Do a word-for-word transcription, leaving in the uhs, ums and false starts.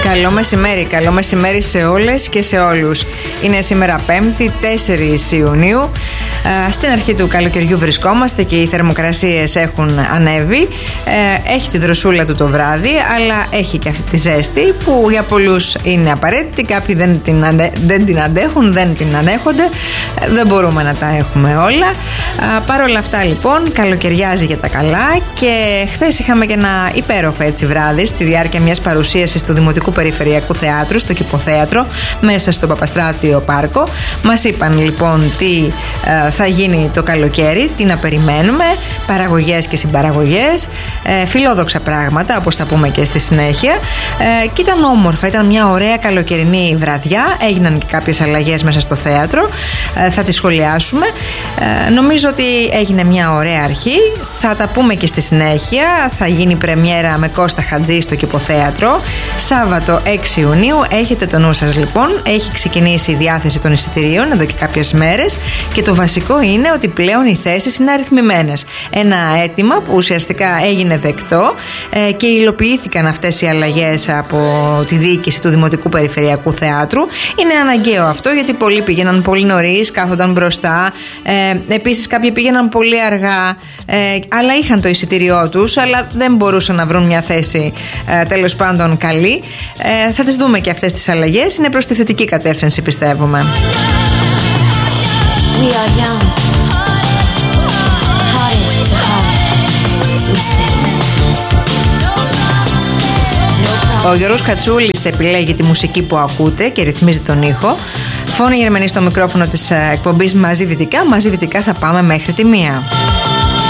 Καλό μεσημέρι, καλό μεσημέρι σε όλες και σε όλους. Είναι σήμερα Πέμπτη, τέσσερις Ιουνίου. Στην αρχή του καλοκαιριού βρισκόμαστε και οι θερμοκρασίες έχουν ανέβει. Έχει τη δροσούλα του το βράδυ, αλλά έχει και αυτή τη ζέστη που για πολλούς είναι απαραίτητη. Κάποιοι δεν την, αντε... δεν την αντέχουν, δεν την ανέχονται. Δεν μπορούμε να τα έχουμε όλα. Παρ' όλα αυτά λοιπόν καλοκαιριάζει για τα καλά και χθες είχαμε και ένα υπέροχο έτσι βράδυ στη διάρκεια μιας παρουσίασης του Δημοτικού Περιφερειακού Θεάτρου στο Κηποθέατρο μέσα στο Παπαστράτιο Πάρκο. Μας είπαν λοιπόν τι ε, θα γίνει το καλοκαίρι, τι να περιμένουμε, παραγωγές και συμπαραγωγές, ε, φιλόδοξα πράγματα όπως θα πούμε και στη συνέχεια, ε, και ήταν όμορφα, ήταν μια ωραία καλοκαιρινή βραδιά. Έγιναν και κάποιες αλλαγές μέσα στο θέατρο, ε, θα τις σχολιάσουμε. ε, νομίζω ότι έγινε μια ωραία αρχή, θα τα πούμε και στη συνέχεια. Θα γίνει πρεμιέρα με Κώστα Χατζή στο Κηποθέατρο Σάββατο έξι Ιουνίου. Έχετε το νου σας λοιπόν, έχει ξεκινήσει η διάθεση των εισιτηρίων εδώ και κάποιες μέρες και το βασικό είναι ότι πλέον οι θέσεις είναι αριθμημένες. Ένα αίτημα που ουσιαστικά έγινε δεκτό ε, και υλοποιήθηκαν αυτές οι αλλαγές από τη διοίκηση του Δημοτικού Περιφερειακού Θεάτρου. Είναι αναγκαίο αυτό γιατί πολλοί πήγαιναν πολύ νωρίς, κάθονταν μπροστά, ε, επίσης κάποιοι πήγαιναν πολύ αργά, ε, αλλά είχαν το εισιτήριό τους, αλλά δεν μπορούσαν να βρουν μια θέση ε, τέλος πάντων καλή. Ε, θα τις δούμε και αυτές τις αλλαγές. Είναι προς τη θετική κατεύθυνση πιστεύουμε. We are young. Heart to heart. We stand. Ο Γιώργος Κατσούλης επιλέγει τη μουσική που ακούτε και ρυθμίζει τον ήχο. Φώνη Γερμανή στο μικρόφωνο της εκπομπής Μαζί Δυτικά. Μαζί Δυτικά θα πάμε μέχρι τη μία.